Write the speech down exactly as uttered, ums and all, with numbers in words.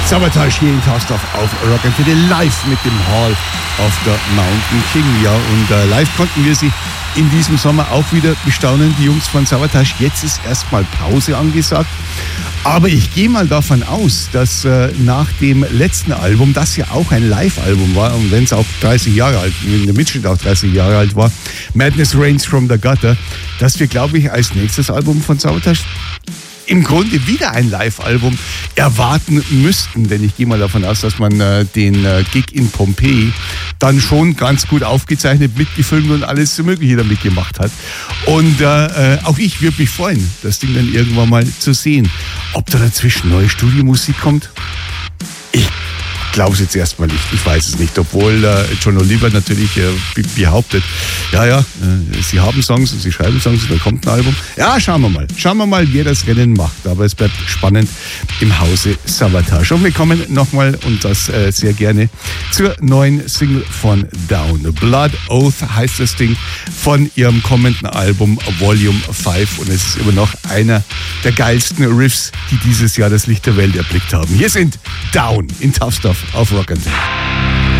Savatage hier in Tough auf Rock and City live mit dem Hall of the Mountain King. Ja, und äh, live konnten wir sie in diesem Sommer auch wieder bestaunen, die Jungs von Savatage. Jetzt ist erstmal Pause angesagt. Aber ich gehe mal davon aus, dass äh, nach dem letzten Album, das ja auch ein Live-Album war, und wenn es auch dreißig Jahre alt, wenn der Mitschnitt auch dreißig Jahre alt war, Madness Rains from the Gutter, dass wir, glaube ich, als nächstes Album von Savatage im Grunde wieder ein Live-Album erwarten müssten, denn ich gehe mal davon aus, dass man äh, den äh, Gig in Pompeji dann schon ganz gut aufgezeichnet, mitgefilmt und alles Mögliche damit gemacht hat. Und äh, äh, auch ich würde mich freuen, das Ding dann irgendwann mal zu sehen. Ob da dazwischen neue Studiomusik kommt? Ich glaube es jetzt erstmal nicht. Ich weiß es nicht. Obwohl äh, John Oliver natürlich äh, behauptet, ja, ja, äh, sie haben Songs und sie schreiben Songs und da kommt ein Album. Ja, schauen wir mal. Schauen wir mal, wer das Rennen macht. Aber es bleibt spannend im Hause Savatage. Und wir kommen nochmal, und das äh, sehr gerne, zur neuen Single von Down. Blood Oath heißt das Ding von ihrem kommenden Album Volume fünf. Und es ist immer noch einer der geilsten Riffs, die dieses Jahr das Licht der Welt erblickt haben. Hier sind Down in Tough Stuff auf Rock and Roll.